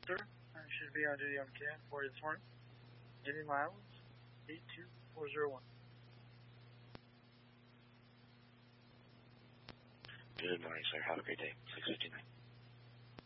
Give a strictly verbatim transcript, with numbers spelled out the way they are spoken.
sir. I should be on duty on Can for you this morning. Indian miles, eight two four zero one. Good morning, sir. Have a great day. six fifty-nine.